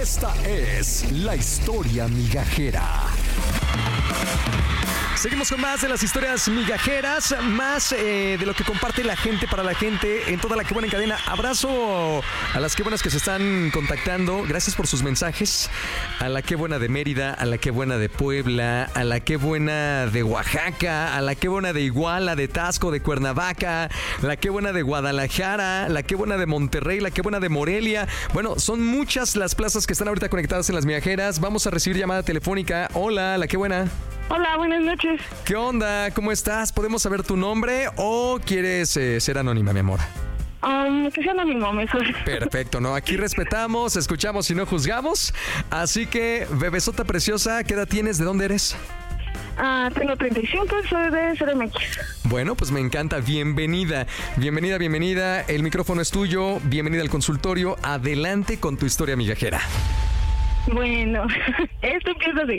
Esta es la historia migajera. Seguimos con más de las historias migajeras, más de lo que comparte la gente para la gente en toda la Que Buena en Cadena. Abrazo a las Que Buenas que se están contactando. Gracias por sus mensajes. A la Que Buena de Mérida, a la Que Buena de Puebla, a la Que Buena de Oaxaca, a la Que Buena de Iguala, de Tasco, de Cuernavaca, la Que Buena de Guadalajara, la Que Buena de Monterrey, la Que Buena de Morelia. Bueno, son muchas las plazas que están ahorita conectadas en las migajeras. Vamos a recibir llamada telefónica. Hola, la Que Buena. Hola, buenas noches. ¿Qué onda? ¿Cómo estás? ¿Podemos saber tu nombre o quieres ser anónima, mi amor? Que sea anónimo, mejor. Perfecto, ¿no? Aquí respetamos, escuchamos y no juzgamos. Así que, bebesota preciosa, ¿qué edad tienes? ¿De dónde eres? Tengo 35, soy de CDMX. Bueno, pues me encanta. Bienvenida. Bienvenida, bienvenida. El micrófono es tuyo. Bienvenida al consultorio. Adelante con tu historia migajera. Bueno, esto empieza así.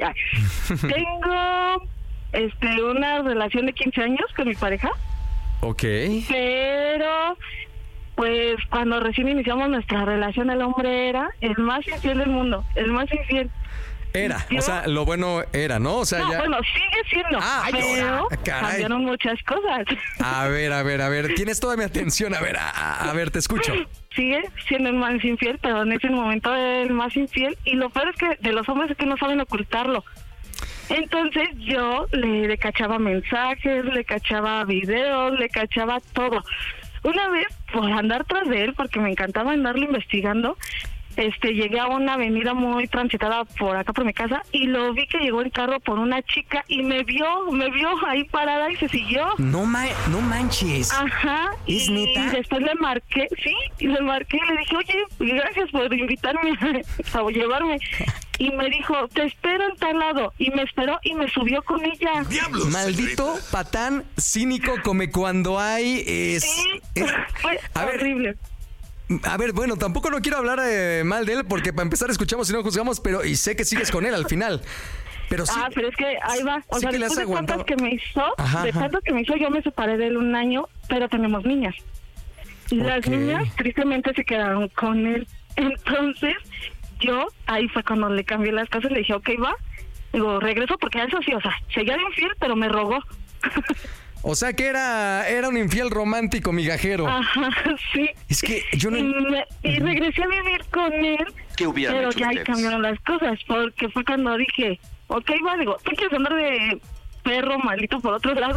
Tengo una relación de 15 años con mi pareja. Ok. Pero, pues, cuando recién iniciamos nuestra relación, el hombre era el más infiel del mundo. El más infiel. Era, o sea, lo bueno era, ¿no? O sea, no, ya... bueno, sigue siendo, pero cambiaron muchas cosas. A ver, tienes toda mi atención. A ver, te escucho. Sigue siendo el más infiel, pero en ese momento el más infiel. Y lo peor es que de los hombres es que no saben ocultarlo. Entonces yo le cachaba mensajes, le cachaba videos, le cachaba todo. Una vez, por andar tras de él, porque me encantaba andarlo investigando, llegué a una avenida muy transitada por acá por mi casa y lo vi que llegó en carro por una chica y me vio ahí parada y se siguió. No manches. Ajá. ¿Es neta? Y después le marqué y le dije, oye, gracias por invitarme a llevarme. Y me dijo, te espero en tal lado. Y me esperó y me subió con ella. ¡Diablos! Maldito patán cínico come cuando hay... Fue horrible. A ver, bueno, tampoco no quiero hablar mal de él porque para empezar escuchamos y no juzgamos, pero y sé que sigues con él al final. Pero sí. Pero es que ahí va. O sí sea, que después de tantas que me hizo, ajá. yo me separé de él un año, pero tenemos niñas. Y las niñas tristemente se quedaron con él. Entonces, yo ahí fue cuando le cambié las cosas, le dije, ok, va. Digo, regreso porque eso sí, o sea, seguía de infiel, pero me rogó. O sea que era un infiel romántico migajero. Ajá, sí. Es que yo no... Y regresé a vivir con él. ¿Qué hubieran pero hecho ya ahí ustedes? cambiaron las cosas, porque fue cuando dije, ok, va, digo, ¿tú quieres andar de perro maldito por otro lado?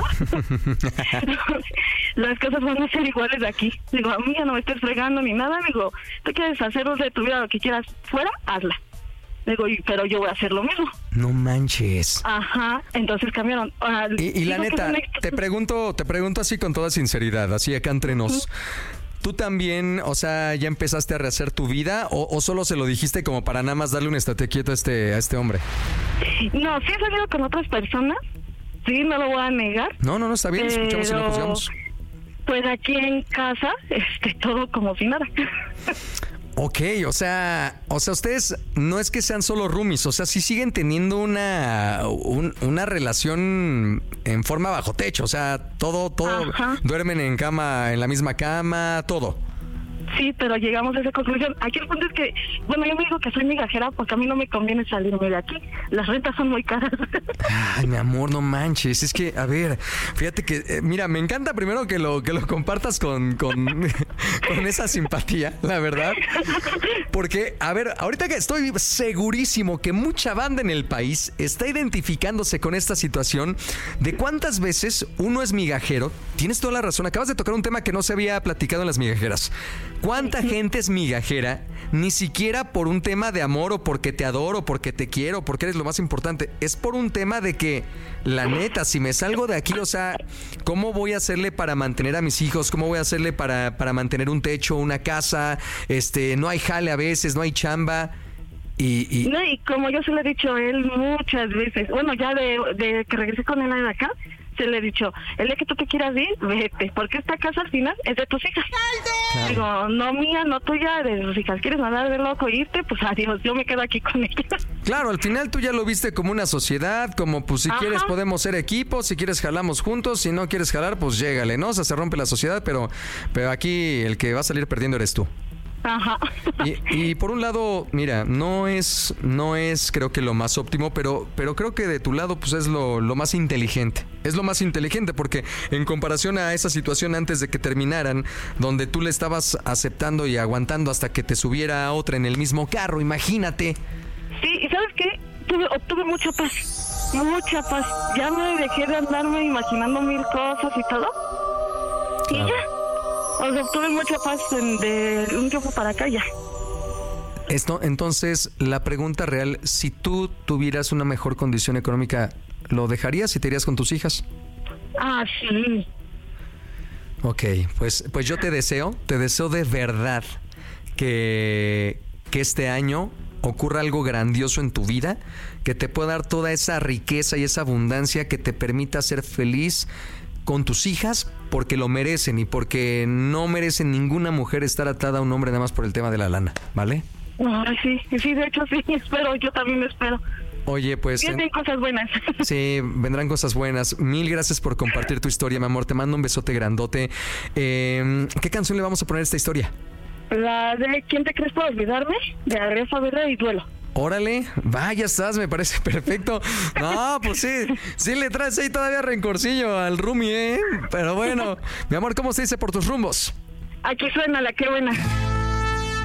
Las cosas van a ser iguales de aquí. Digo, a mí ya no me estés fregando ni nada. Digo, ¿tú quieres hacer de tu vida lo que quieras fuera? Hazla. Digo, pero yo voy a hacer lo mismo. No manches. Ajá, entonces cambiaron. Y la neta, te pregunto así con toda sinceridad, así acá entre nos. ¿Tú también, o sea, ya empezaste a rehacer tu vida o solo se lo dijiste como para nada más darle un estate quieto a este hombre? No, sí he salido con otras personas. Sí, no lo voy a negar. No, está bien, escuchamos y no juzgamos. Pues aquí en casa, todo como si nada. Ok, o sea, ustedes no es que sean solo roomies, o sea, sí siguen teniendo una relación en forma bajo techo, o sea, todo, ajá. Duermen en la misma cama, todo. Sí, pero llegamos a esa conclusión. Aquí el punto es que, bueno, yo me digo que soy migajera porque a mí no me conviene salirme de aquí. Las rentas son muy caras. Ay, mi amor, no manches. Es que, a ver, fíjate que, mira, me encanta primero que lo compartas con esa simpatía, la verdad. Porque, a ver, ahorita que estoy segurísimo que mucha banda en el país está identificándose con esta situación de cuántas veces uno es migajero. Tienes toda la razón. Acabas de tocar un tema que no se había platicado en las migajeras. ¿Cuánta gente es migajera? Ni siquiera por un tema de amor o porque te adoro, porque te quiero, porque eres lo más importante. Es por un tema de que, la neta, si me salgo de aquí, o sea, ¿cómo voy a hacerle para mantener a mis hijos? ¿Cómo voy a hacerle para mantener un techo, una casa? No hay jale a veces, no hay chamba. No, y como yo se lo he dicho a él muchas veces, bueno, ya de que regresé con él de acá, se le he dicho, el día que tú te quieras ir, vete, porque esta casa al final es de tus hijas. Claro. Digo, no mía, no tuya, de tus hijas. ¿Quieres andar de loco e irte? Pues adiós, yo me quedo aquí con ellas. Claro, al final tú ya lo viste como una sociedad, como pues si quieres podemos ser equipo, si quieres jalamos juntos, si no quieres jalar, pues llégale, ¿no? O sea, se rompe la sociedad, pero aquí el que va a salir perdiendo eres tú. Ajá. Y por un lado, mira, no es creo que lo más óptimo, pero creo que de tu lado pues es lo más inteligente. Es lo más inteligente porque en comparación a esa situación antes de que terminaran, donde tú le estabas aceptando y aguantando hasta que te subiera a otra en el mismo carro, imagínate. Sí, ¿y sabes qué? Obtuve mucha paz. Mucha paz. Ya me dejé de andarme imaginando mil cosas y todo. Y ya. O sea, obtuve mucha paz de un tiempo para acá ya. Esto, entonces, la pregunta real, si tú tuvieras una mejor condición económica, ¿lo dejarías y te irías con tus hijas? Ah, sí. Ok, pues yo te deseo de verdad que este año ocurra algo grandioso en tu vida, que te pueda dar toda esa riqueza y esa abundancia que te permita ser feliz con tus hijas, porque lo merecen y porque no merecen ninguna mujer estar atada a un hombre nada más por el tema de la lana, ¿vale? Ay, sí, de hecho sí, espero, yo también espero. Oye, pues... Vienen cosas buenas. Sí, vendrán cosas buenas. Mil gracias por compartir tu historia, mi amor. Te mando un besote grandote. ¿Qué canción le vamos a poner a esta historia? La de ¿Quién te crees por olvidarme? De Andrés Saavedra y Duelo. Órale, vaya estás, me parece perfecto. No, pues sí le traes ahí todavía rencorcillo al roomie, ¿eh? Pero bueno, mi amor, ¿cómo se dice por tus rumbos? Aquí suena la que buena.